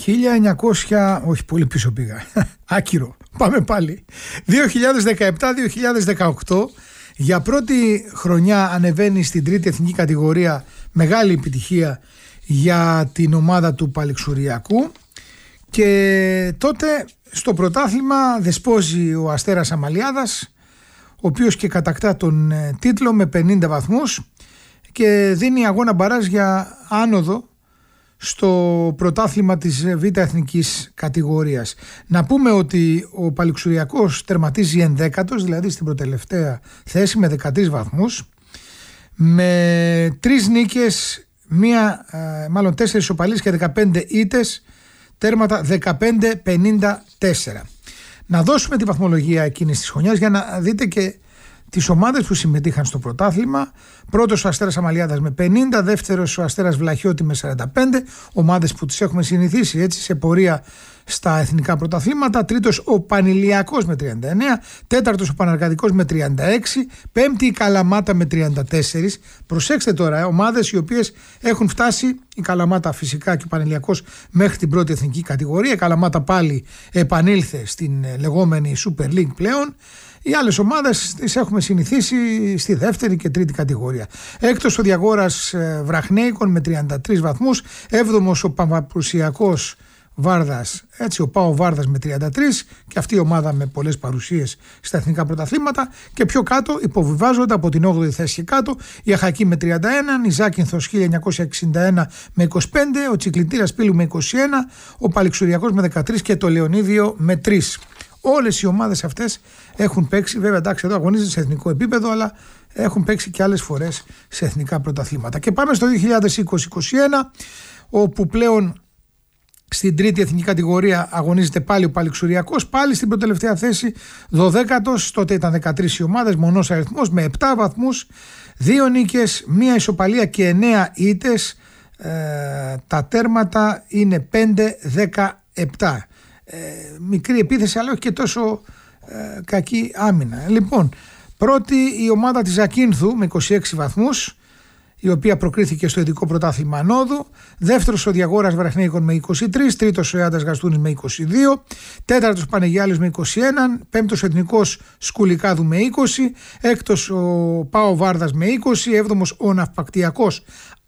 όχι, πολύ πίσω πήγα. Άκυρο. Πάμε πάλι. 2017-2018, για πρώτη χρονιά ανεβαίνει στην τρίτη εθνική κατηγορία, μεγάλη επιτυχία για την ομάδα του Παλιξουριακού, και τότε στο πρωτάθλημα δεσπόζει ο Αστέρας Αμαλιάδας, ο οποίος και κατακτά τον τίτλο με 50 βαθμούς και δίνει αγώνα μπαράζ για άνοδο στο πρωτάθλημα της Β' εθνικής κατηγορίας. Να πούμε ότι ο Παλιξουριακός τερματίζει 11ος, δηλαδή στην προτελευταία θέση με 13 βαθμούς, με 3 νίκες, 4 ισοπαλίες και 15 ήττες, τέρματα 15-54. Να δώσουμε τη βαθμολογία εκείνης της χρονιάς για να δείτε και τις ομάδες που συμμετείχαν στο πρωτάθλημα. Πρώτος ο Αστέρας Αμαλιάδας με 50, δεύτερος ο Αστέρας Βλαχιώτη με 45, ομάδες που τις έχουμε συνηθίσει έτσι σε πορεία στα εθνικά πρωταθλήματα. Τρίτος ο Πανηλιακός με 39, τέταρτος ο Παναργατικός με 36, πέμπτη η Καλαμάτα με 34. Προσέξτε τώρα, ομάδες οι οποίες έχουν φτάσει, η Καλαμάτα φυσικά και ο Πανηλιακός, μέχρι την πρώτη εθνική κατηγορία. Η Καλαμάτα πάλι επανήλθε στην λεγόμενη Super League πλέον. Οι άλλες ομάδες τις έχουμε συνηθίσει στη δεύτερη και τρίτη κατηγορία. Έκτος ο Διαγόρας Βραχνέικων με 33 βαθμούς. Έβδομος ο Παπαπρουσιακός Βάρδας, έτσι, ο Πάο Βάρδας με 33, και αυτή η ομάδα με πολλές παρουσίες στα εθνικά πρωταθλήματα. Και πιο κάτω υποβιβάζονται από την 8η θέση και κάτω η Αχακή με 31, η Ζάκυνθος 1961 με 25, ο Τσικλητήρας Πύλου με 21, ο Παλιξουριακός με 13 και το Λεωνίδιο με 3. Όλες οι ομάδες αυτές έχουν παίξει, βέβαια εντάξει εδώ αγωνίζονται σε εθνικό επίπεδο, αλλά έχουν παίξει και άλλες φορές σε εθνικά πρωταθλήματα. Και πάμε στο 2020-21, όπου πλέον στην τρίτη εθνική κατηγορία αγωνίζεται πάλι ο Παλιξουριακός, πάλι στην προτελευταία θέση, 12ος, τότε ήταν 13 οι ομάδες, μονός αριθμός, με 7 βαθμούς, 2 νίκες, 1 ισοπαλία και 9 ήττες, τα τέρματα είναι 5-17. Μικρή επίθεση, αλλά όχι και τόσο κακή άμυνα. Λοιπόν, πρώτη η ομάδα της Ζακίνθου με 26 βαθμούς, η οποία προκρίθηκε στο ειδικό πρωτάθλημα ανόδου. Δεύτερος ο Διαγόρας Βραχνέικων με 23, τρίτος ο Ιάντας Γαστούνης με 22, τέταρτος ο Πανεγιάλης με 21, πέμπτος ο Εθνικός Σκουλικάδου με 20, έκτος ο Πάο Βάρδας με 20, έβδομος ο Ναυπακτιακός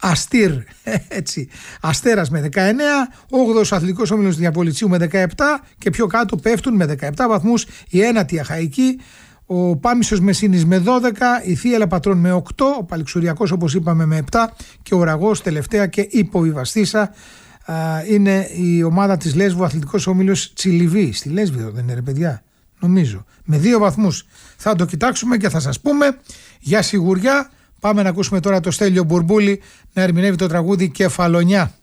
Αστέρας με 19, 8ος ο Αθλητικός Όμιλος Διαπολιτσίου με 17, και πιο κάτω πέφτουν με 17 βαθμούς η ένατη Αχαϊκή, ο Πάμισος Μεσίνης με 12, η Θίελα Πατρών με 8, ο Παλιξουριακός όπως είπαμε με 7 και ο Ραγός τελευταία και υποβιβαστήσα είναι η ομάδα της Λέσβου Αθλητικός Όμιλος Τσιλιβή. Στη Λέσβη δεν είναι ρε παιδιά, νομίζω, με 2 βαθμούς. Θα το κοιτάξουμε και θα σας πούμε για σιγουριά. Πάμε να ακούσουμε τώρα το Στέλιο Μπουρμπούλη να ερμηνεύει το τραγούδι Κεφαλονιά.